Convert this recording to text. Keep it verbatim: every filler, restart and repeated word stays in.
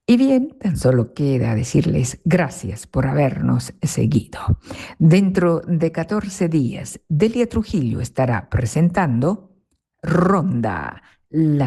Y bien, tan solo queda decirles gracias por habernos seguido. Dentro de catorce días, Delia Trujillo estará presentando Ronda, la